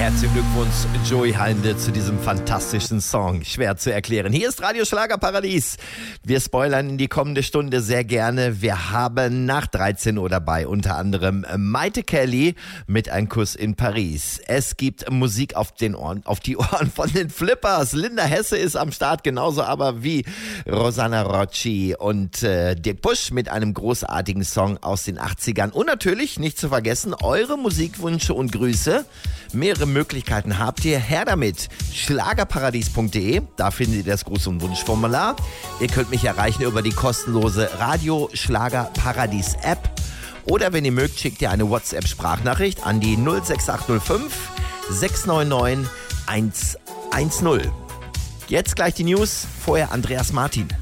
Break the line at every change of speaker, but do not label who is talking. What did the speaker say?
Herzlichen Glückwunsch, Joey Heinde, zu diesem fantastischen Song. Schwer zu erklären. Hier ist Radio Schlagerparadies. Wir spoilern in die kommende Stunde sehr gerne. Wir haben nach 13 Uhr dabei unter anderem Maite Kelly mit Ein Kuss in Paris. Es gibt Musik auf die Ohren von den Flippers. Linda Hesse ist am Start, genauso aber wie Rosanna Rocci und Dirk Busch mit einem großartigen Song aus den 80ern. Und natürlich, nicht zu vergessen, eure Musikwünsche und Grüße. Mehrere Möglichkeiten habt ihr. Her damit. Schlagerparadies.de. Da findet ihr das Gruß- und Wunschformular. Ihr könnt mich erreichen über die kostenlose Radio Schlagerparadies App. Oder wenn ihr mögt, schickt ihr eine WhatsApp-Sprachnachricht an die 06805 699 110. Jetzt gleich die News. Vorher Andreas Martin.